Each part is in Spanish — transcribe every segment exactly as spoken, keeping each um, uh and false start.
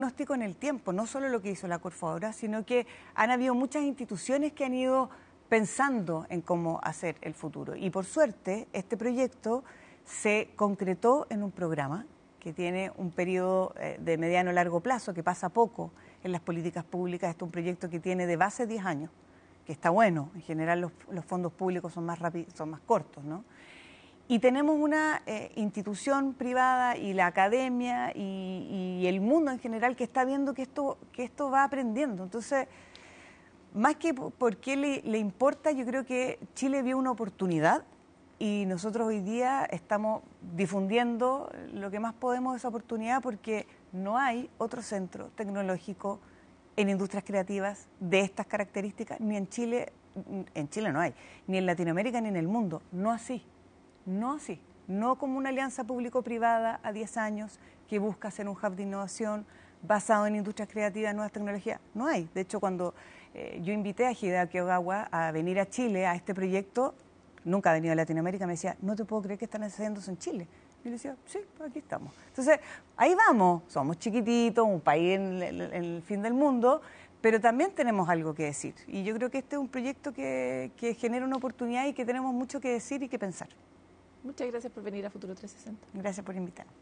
Diagnóstico en el tiempo, no solo lo que hizo la Corfo ahora, sino que han habido muchas instituciones que han ido pensando en cómo hacer el futuro. Y por suerte, este proyecto se concretó en un programa que tiene un periodo eh, de mediano a largo plazo, que pasa poco en las políticas públicas. Este es un proyecto que tiene de base diez años, que está bueno. En general los, los fondos públicos son más rápidos, son más cortos, ¿no? Y tenemos una eh, institución privada y la academia y, y el mundo en general que está viendo que esto, que esto va aprendiendo. Entonces, más que por qué le, le importa, yo creo que Chile vio una oportunidad y nosotros hoy día estamos difundiendo lo que más podemos de esa oportunidad, porque no hay otro centro tecnológico en industrias creativas de estas características, ni en Chile, en Chile no hay, ni en Latinoamérica ni en el mundo, no así. No así, no como una alianza público-privada a diez años que busca ser un hub de innovación basado en industrias creativas, nuevas tecnologías. No hay. De hecho, cuando eh, yo invité a Hideaki Ogawa a venir a Chile a este proyecto, nunca ha venido a Latinoamérica, me decía, no te puedo creer que están haciendo eso en Chile. Y le decía, sí, pues aquí estamos. Entonces, ahí vamos, somos chiquititos, un país en, en, en el fin del mundo, pero también tenemos algo que decir. Y yo creo que este es un proyecto que, que genera una oportunidad y que tenemos mucho que decir y que pensar. Muchas gracias por venir a Futuro trescientos sesenta. Gracias por invitarme.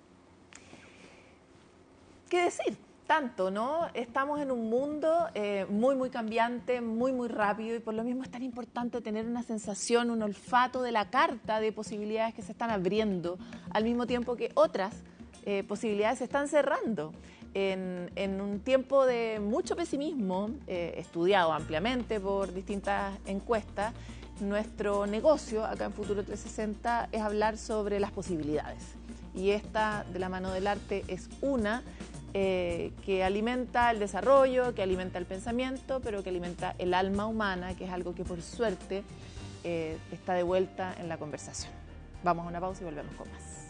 ¿Qué decir? Tanto, ¿no? Estamos en un mundo eh, muy, muy cambiante, muy, muy rápido, y por lo mismo es tan importante tener una sensación, un olfato de la carta de posibilidades que se están abriendo, al mismo tiempo que otras eh, posibilidades se están cerrando. En, en un tiempo de mucho pesimismo, eh, estudiado ampliamente por distintas encuestas, nuestro negocio acá en Futuro trescientos sesenta es hablar sobre las posibilidades. Y esta, de la mano del arte, es una eh, que alimenta el desarrollo, que alimenta el pensamiento, pero que alimenta el alma humana, que es algo que por suerte eh, está de vuelta en la conversación. Vamos a una pausa y volvemos con más.